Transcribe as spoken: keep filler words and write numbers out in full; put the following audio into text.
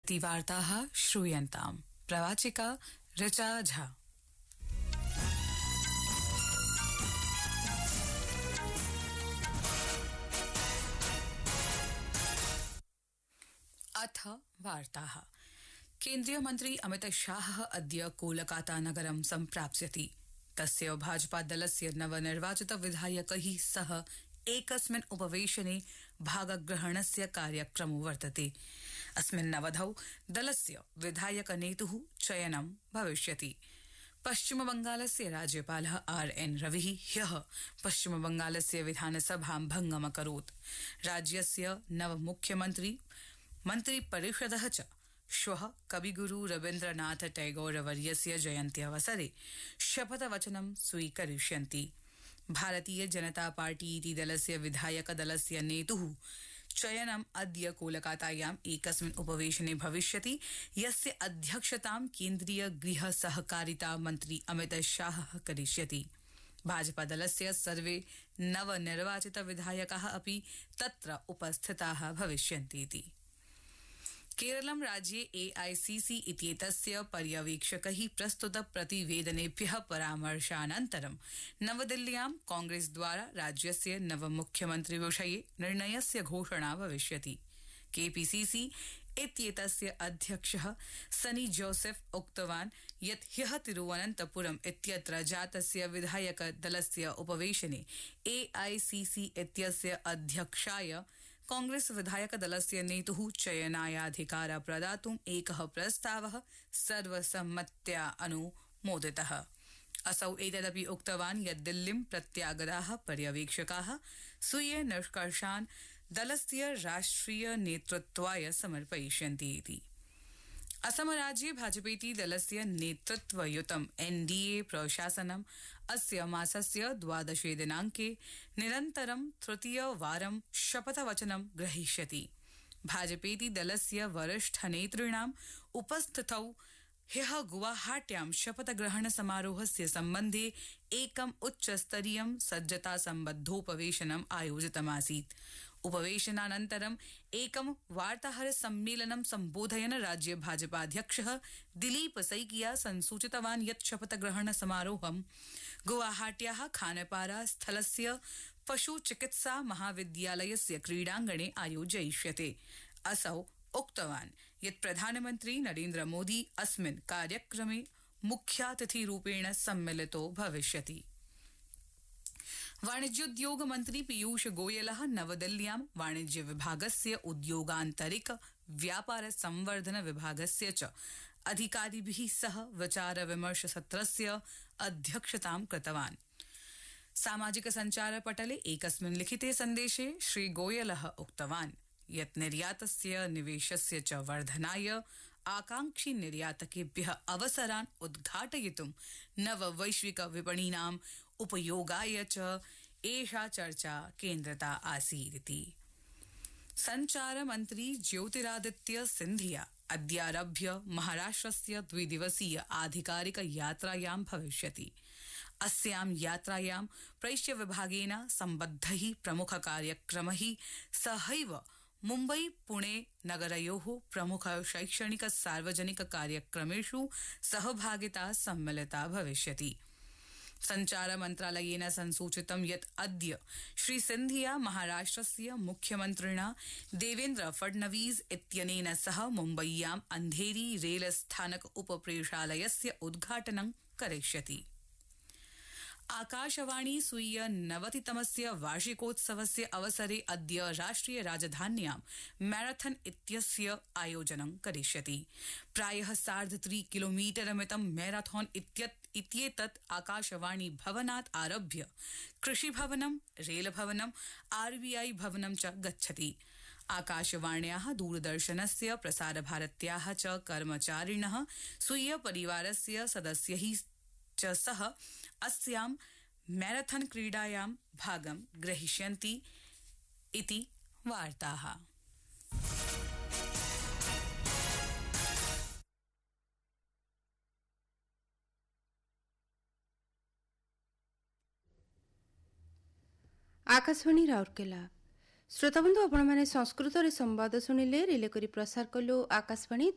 इति वार्ताः श्रूयन्ताम्। प्रवाचिका ऋचा झा। अथ वार्ताः। केन्द्रीय मन्त्री अमित शाह अद्य कोलकाता नगरं सम्प्राप्स्यति। तस्य भाजपा दलस्य नवनिर्वाचित विधायकैः सह एकस्मिन् उपवेशने भागग्रहणस्य कार्यक्रमो वर्तते। अस्मिन् अवधौ दलस्य विधायकनेतुः चयनं भविष्यति। पश्चिमबंगालस्य राज्यपालः आर एन रविः ह्यः पश्चिमबंगालस्य विधानसभां भङ्गम् अकरोत्। राज्यस्य नवमुख्यमन्त्री मन्त्रिपरिषदः च श्वः कविगुरु रवीन्द्रनाथ टैगोरवर्यस्य जयन्त्यवसरे शपथवचनं स्वीकरिष्यन्ति। भारतीय जनता पार्टी इति दलस्य विधायकदलस्य नेतुः चयनम् अद्य कोलकातायाम् एकस्मिन् उपवेशने भविष्यति, यस्य अध्यक्षतां केन्द्रीय गृह सहकारिता मन्त्री अमित शाहः करिष्यति। भाजपादलस्य सर्वे नवनिर्वाचित विधायकाः अपि तत्र उपस्थिताः भविष्यन्तीति। केरलं राज्ये एआईसीसी इत्येतस्य पर्यवेक्षकैः प्रस्तुत प्रतिवेदनेभ्यः परामर्शानन्तरं नवदिल्ल्यां कांग्रेसद्वारा राज्यस्य नवमुख्यमन्त्रिविषये निर्णयस्य घोषणा भविष्यति। केपीसीसी इत्येतस्य अध्यक्षः सनी जोसेफ उक्तवान् यत् ह्यः तिरुवनन्तपुरम् इत्यत्र जातस्य विधायकदलस्य उपवेशने एआईसीसी इत्यस्य अध्यक्षाय कांग्रेस विधायकदलस्य नेतुः चयनायाधिकार प्रदातुम् एकः प्रस्तावः सर्वसम्मत्या अनुमोदितः। असौ एतदपि उक्तवान् यत् दिल्लीं प्रत्यागताः पर्यवेक्षकाः स्वीय निष्कर्षान् दलस्य राष्ट्रिय नेतृत्वाय समर्पयिष्यन्ति इति। असम राज्ये भाजपेति दलस्य नेतृत्वयुतम् एनडीए प्रशासनम् अस्य मासस्य द्वादशे दिनाङ्के निरन्तरं तृतीयवारं शपथवचनं ग्रहीष्यति। भाजपेति दलस्य वरिष्ठनेतॄणाम् उपस्थितौ ह्यः गुवाहाट्यां शपथग्रहण समारोहस्य सम्बन्धे एकम् उच्चस्तरीयं सज्जता सम्बद्धोपवेशनम् आयोजितमासीत्। उपवेशनानन्तरं एकं वार्ताहर सम्मेलनं सम्बोधयन् राज्य भाजपाध्यक्षः दिलीप सैकिया संसूचितवान् यत् शपथग्रहण समारोहं गुवाहाट्याः खानपारा स्थलस्य पशुचिकित्सा महाविद्यालयस्य क्रीडाङ्गणे आयोजयिष्यते। असौ उक्तवान् यत् प्रधानमन्त्री नरेन्द्र मोदी अस्मिन् कार्यक्रमे मुख्यातिथिरूपेण सम्मिलितो भविष्यति। वाणिज्योद्योग मन्त्री पीयूष गोयलः नवदिल्ल्यां वाणिज्य विभागस्य उद्योगान्तरिक व्यापार संवर्धन विभागस्य च अधिकारिभिः सह विचार विमर्श सत्रस्य अध्यक्षतां कृतवान्। सामाजिक सञ्चार पटले एकस्मिन् लिखिते सन्देशे श्री गोयलः उक्तवान् यत् निर्यातस्य निवेशस्य च वर्धनाय आकांक्षी निर्यातकेभ्यः अवसरान् उद्घाटयितुं नववैश्विक विपणीनाम् उपयोगाय च एषा चर्चा केन्द्रिता आसीदिति। सञ्चार मन्त्री ज्योतिरादित्य सिन्धिया अद्यारभ्य महाराष्ट्रस्य द्विदिवसीय आधिकारिक यात्रायां भविष्यति। अस्यां यात्रायां प्रैष्य विभागेन सम्बद्धैः प्रमुख कार्यक्रमैः सहैव मुम्बई पुणे नगरयोः प्रमुख शैक्षणिक सार्वजनिक कार्यक्रमेषु सहभागिता सम्मिलिता भविष्यति। सञ्चार मन्त्रालयेन संसूचितं यत् अद्य श्री सिन्धिया महाराष्ट्रस्य मुख्यमन्त्रिणा देवेन्द्र फडणवीस इत्यनेन सह मुम्बय्याम् अन्धेरी रेल स्थानक उपप्रेषालयस्य उद्घाटनं करिष्यति। आकाशवाणी स्वीय नवतितमस्य वार्षिकोत्सवस्य अवसरे अद्य राष्ट्रिय राजधान्यां मैराथन इत्यस्य आयोजनं करिष्यति। प्रायः सार्ध त्रि किलोमीटर मितं मैराथन इत्येतत् आकाशवाणी भवनात् आरभ्य कृषिभवनं, रेलभवनं, आरबीआई भवनं च गच्छति। आकाशवाण्याः दूरदर्शनस्य प्रसारभारत्याः च कर्मचारिणः स्वीय परिवारस्य सदस्यैः च सह अस्यां मैराथन क्रीडायां भागं ग्रहीष्यन्ति इति वार्ताः। आकाशवाणी राउरकेला श्रोताबंधु आपण मैंने संस्कृत रे संवाद सुनिले रिले करी प्रसार कलु आकाशवाणी